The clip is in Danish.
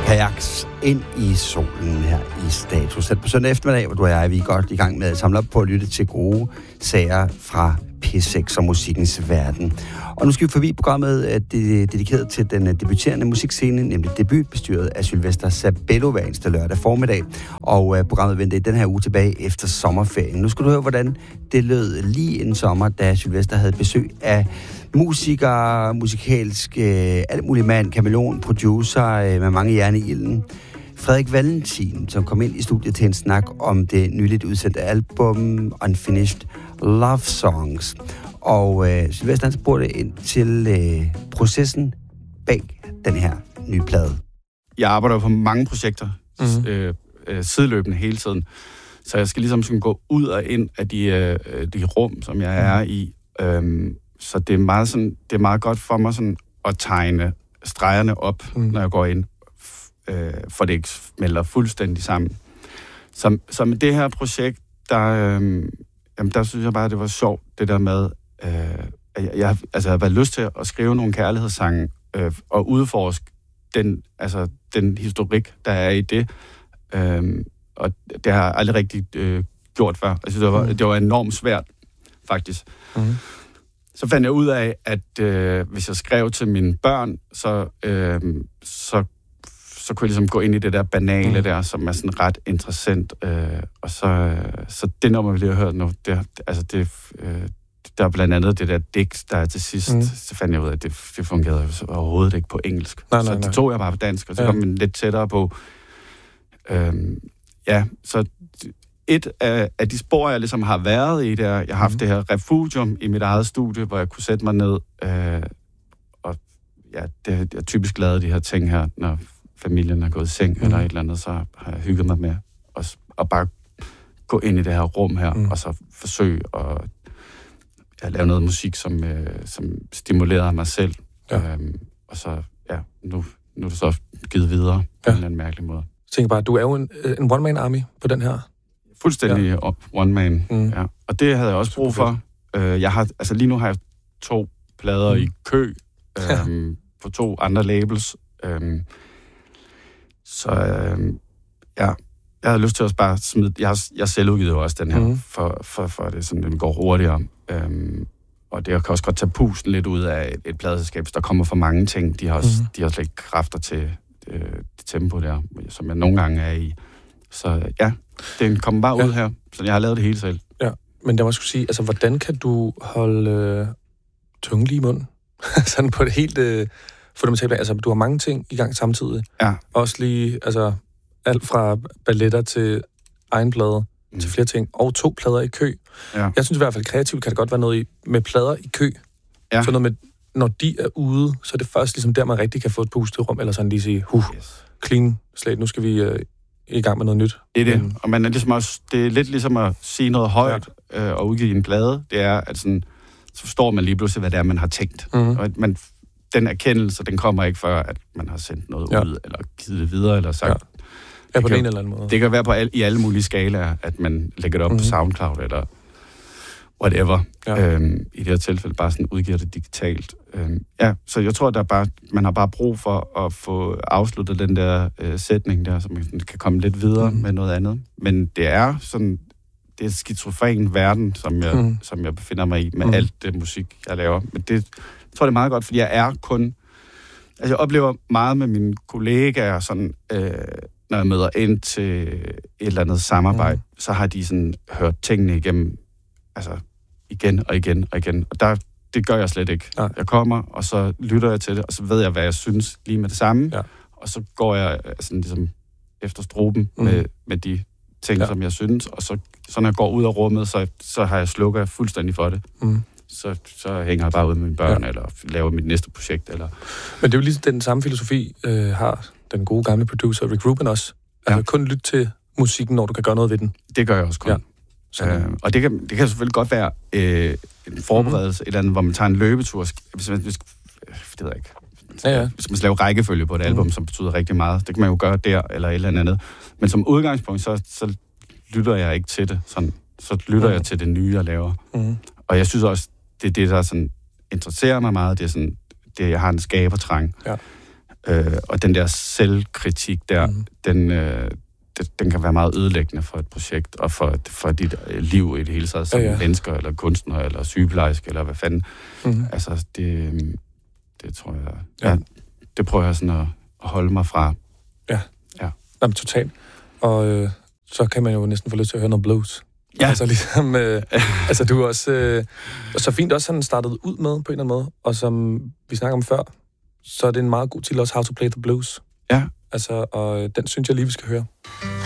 kajaks ind i solen her i Status. Selv på søndag eftermiddag, hvor du og jeg, vi er godt i gang med at samle op på at lytte til gode sager fra P6 og musikkens verden. Og nu skal vi forbi programmet dedikeret til den debuterende musikscene, nemlig Debut, bestyret af Sylvester Sabello hver eneste lørdag formiddag. Og programmet vendte i den her uge tilbage efter sommerferien. Nu skal du høre, hvordan det lød lige inden sommer, da Sylvester havde besøg af musikere, musikalsk, alt muligt mand, kameleon, producer med mange jern i ilden. Frederik Valentin, som kom ind i studiet til en snak om det nyligt udsendte album Unfinished Love Songs. Og Sylvester han spurgte ind til processen bag den her nye plade. Jeg arbejder på mange projekter sideløbende hele tiden, så jeg skal ligesom sådan gå ud og ind af de rum, som jeg er i. Så det er meget godt for mig sådan at tegne stregerne op, når jeg går ind, for det ikke smelter fuldstændig sammen. Så med det her projekt, der synes jeg bare, det var sjovt, det der med, jeg har været lyst til at skrive nogle kærlighedssange og udforske den historik, der er i det. Og det har jeg aldrig rigtig gjort før. Jeg synes, det var enormt svært, faktisk. Så fandt jeg ud af, at hvis jeg skrev til mine børn, så kunne jeg ligesom gå ind i det der banale der, som er sådan ret interessant. Og så det nummer, vi lige har hørt nu, der er blandt andet det der digt, der er til sidst, så fandt jeg ud af, at det fungerede overhovedet ikke på engelsk. Så det tog jeg bare på dansk, og så kom man lidt tættere på. Så et af de spor, jeg ligesom har været i der, jeg har haft det her refugium i mit eget studie, hvor jeg kunne sætte mig ned, og jeg typisk lavet de her ting her, når familien er gået i seng eller et eller andet, så har jeg hygget mig med at bare gå ind i det her rum her, og så forsøge at lave noget musik, som stimulerer mig selv. Ja. Og så, nu er det så givet videre på en eller anden mærkelig måde. Jeg tænker bare, du er jo en one-man-army på den her. Fuldstændig one-man, ja. Og det havde jeg også brug for. Lige nu har jeg 2 plader i kø på 2 andre labels. Jeg havde lyst til at bare smide... Jeg selv udgivet også den her, for det, sådan, den går hurtigere. Og det kan også godt tage pusten lidt ud af et pladeselskab, der kommer for mange ting. De har slet ikke kræfter til det tempo der, som jeg nogle gange er i. Så den kommer bare ud her, så jeg har lavet det hele selv. Ja, men der må jeg skulle sige, altså hvordan kan du holde tungen lige i munden? Sådan på det helt fundamentalt. Altså du har mange ting i gang samtidig. Ja. Også lige, altså alt fra balletter til egen plade, til flere ting, og 2 plader i kø. Ja. Jeg synes i hvert fald, kreativt kan det godt være noget med plader i kø. Ja. Så noget med, når de er ude, så er det først ligesom der, man rigtig kan få et pusterum, eller sådan lige sige, clean slate, nu skal vi i gang med noget nyt. Det er det, og man er ligesom også, det er lidt ligesom at sige noget højt og udgive en plade. Det er, at sådan, så forstår man lige pludselig, hvad det er, man har tænkt. Og den erkendelse, den kommer ikke før, at man har sendt noget ud, eller givet det videre, eller sagt. Ja, på den eller anden måde. Det kan være i alle mulige skalaer, at man lægger det op på SoundCloud, eller whatever. Ja. I det her tilfælde bare sådan udgiver det digitalt. Så jeg tror, man har bare brug for at få afsluttet den der sætning der, så man kan komme lidt videre med noget andet. Men det er sådan, det er et skizofren verden, som jeg befinder mig i, med alt det musik, jeg laver. Men det tror jeg er meget godt, fordi jeg er kun... Altså, jeg oplever meget med mine kollegaer, sådan, når jeg møder ind til et eller andet samarbejde, så har de sådan hørt tingene igennem, altså igen og igen og igen. Og det gør jeg slet ikke. Nej. Jeg kommer, og så lytter jeg til det, og så ved jeg, hvad jeg synes lige med det samme. Ja. Og så går jeg sådan ligesom efter struben med de ting, som jeg synes. Og så når jeg går ud af rummet, så har jeg slukket fuldstændig for det. Så hænger jeg bare ud med mine børn, eller laver mit næste projekt. Eller... Men det er jo ligesom den samme filosofi, har den gode gamle producer Rick Rubin også. Altså kun lytte til musikken, når du kan gøre noget ved den. Det gør jeg også kun. Ja. Og det kan selvfølgelig godt være en forberedelse, et eller andet, hvor man tager en løbetur. Det ved jeg ikke. Hvis man skal lave rækkefølge på et album, som betyder rigtig meget, det kan man jo gøre der, eller et eller andet. Men som udgangspunkt, så lytter jeg ikke til det. Så lytter jeg til det nye, jeg laver. Og jeg synes også, det er det, der sådan interesserer mig meget. Det er sådan, jeg har en skabertrang. Ja. Og den der selvkritik der, den kan være meget ødelæggende for et projekt, og for dit liv i det hele taget, som mennesker, eller kunstner, eller sygeplejerske, eller hvad fanden. Altså, det tror jeg... Ja, det prøver jeg sådan at holde mig fra. Ja. Jamen, totalt. Og så kan man jo næsten få lyst til at høre noget blues. Ja. Altså ligesom... altså, du er også... så fint også sådan startet ud med, på en eller anden måde. Og som vi snakker om før, så er det en meget god titel også, How to Play the Blues. Ja. Altså, og den synes jeg lige, vi skal høre.